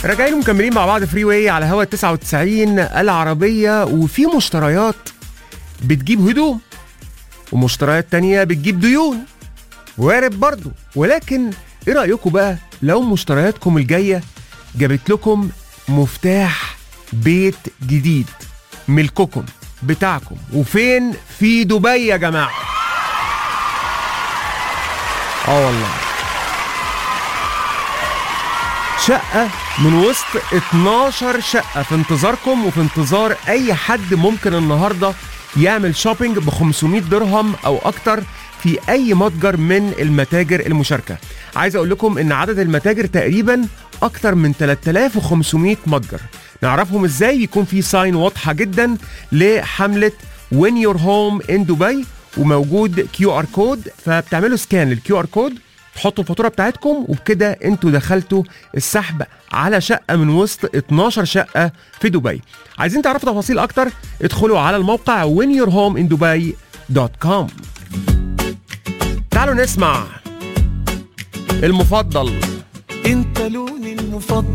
راجعين ومكملين مع بعض فري واي على هوا 99 العربية. وفي مشتريات بتجيب هدوم ومشتريات تانية بتجيب ديون، وارد برضو. ولكن ايه رأيكم بقى لو مشترياتكم الجاية جابت لكم مفتاح بيت جديد ملككم بتاعكم؟ وفين؟ في دبي يا جماعة. والله شقة من وسط 12 شقة في انتظاركم وفي انتظار اي حد ممكن النهاردة يعمل شوبينج ب 500 درهم او اكتر في اي متجر من المتاجر المشاركة. عايز اقول لكم ان عدد المتاجر تقريبا اكتر من 3500 متجر. نعرفهم ازاي؟ بيكون في ساين واضحة جدا لحملة When You're Home in Dubai، وموجود QR كود، فبتعملوا سكان للكيو ار كود، تحطوا الفاتورة بتاعتكم، وبكده انتوا دخلتوا السحب على شقة من وسط 12 شقة في دبي. عايزين تعرفوا تفاصيل اكتر؟ ادخلوا على الموقع whenyourhomeindubai.com. تعالوا نسمع المفضل. انت لوني المفضل.